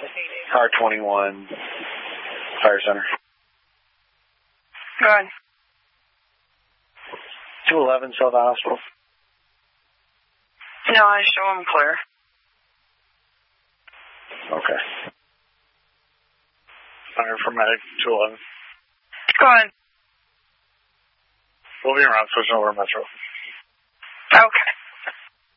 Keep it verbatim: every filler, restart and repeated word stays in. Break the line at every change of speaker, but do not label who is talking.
Car twenty-one, Fire Center.
Go ahead.
two eleven, South Hospital.
No, I show him clear.
Okay. Fire for medic, two eleven.
Go ahead.
We'll be around, switching over Metro.
Okay.